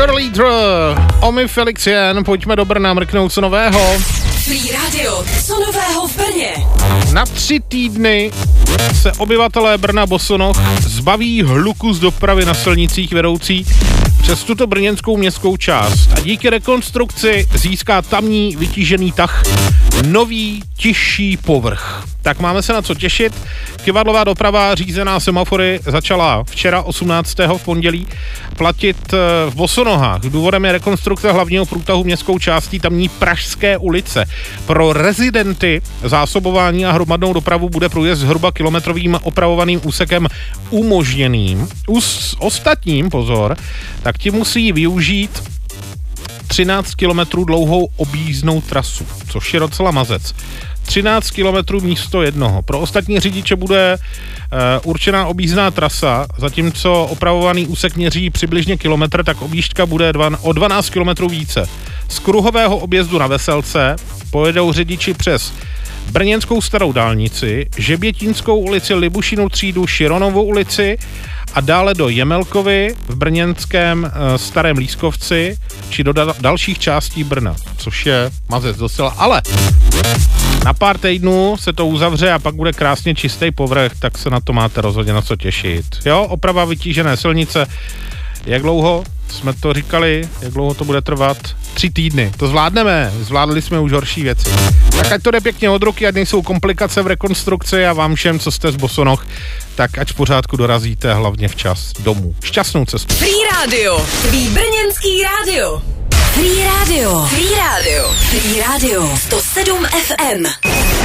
Cheerleader, Omi Felixien, pojďme do Brna mrknout co nového. Free Radio, co nového v Brně? Na 3 týdny se obyvatelé Brna Bosonoch zbaví hluku z dopravy na silnicích vedoucí přes tuto brněnskou městskou část a díky rekonstrukci získá tamní vytížený tah nový, těžší povrch. Tak máme se na co těšit. Kyvadlová doprava řízená semafory začala včera 18. v pondělí platit v Bosonohách. Důvodem je rekonstrukce hlavního průtahu městskou částí tamní Pražské ulice. Pro rezidenty zásobování a hromadnou dopravu bude průjezd zhruba kilometrovým opravovaným úsekem umožněným. Ostatním, pozor, tak ti musí využít 13 kilometrů dlouhou objízdnou trasu, což je docela mazec. 13 kilometrů místo jednoho. Pro ostatní řidiče bude určená objízdná trasa, zatímco opravovaný úsek měří přibližně kilometr, tak objížďka bude o 12 kilometrů více. Z kruhového objezdu na Veselce pojedou řidiči přes Brněnskou starou dálnici, Žebětínskou ulici, Libušinu třídu, Šironovu ulici a dále do Jemelkovy v brněnském Starém Lískovci či do dalších částí Brna, což je mazec docela, ale na pár týdnů se to uzavře a pak bude krásně čistý povrch, tak se na to máte rozhodně na co těšit. Jo, oprava vytížené silnice. Jak dlouho jsme to říkali, jak dlouho to bude trvat? 3 týdny. To zvládneme, zvládli jsme už horší věci. Tak ať to jde pěkně od ruky, ať nejsou komplikace v rekonstrukci a vám všem, co jste z Bosonoch, tak ať v pořádku dorazíte hlavně včas domů. Šťastnou cestu. Free Radio, tvý brněnský rádio. Free Radio, Free Radio, Free Radio, 107 FM.